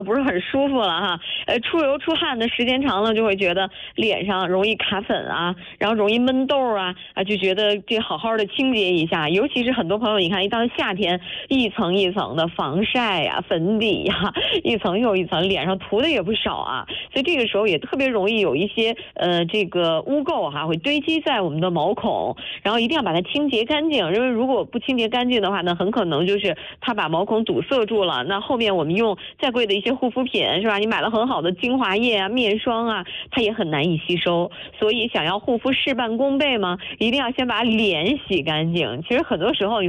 不是很舒服了哈。出油出汗的时间长了，就会觉得脸上容易卡粉啊，然后容易闷痘就觉得这好好的清洁一下。尤其是很多朋友，你看一到夏天，一层一层的防晒呀、粉底呀，一层又一层，脸上涂的也不少啊。所以这个时候也特别容易有一些这个污垢会堆积在我们的毛孔，然后一定要把它清洁干净。因为如果不清洁干净的话呢，很可能就是它把毛孔堵塞住了。那后面我们用再贵的一些护肤品是吧？你买了很好的精华液啊、面霜啊，它也很难以吸收。所以想要护肤事半功倍吗？一定要先把脸洗干净。其实很多时候你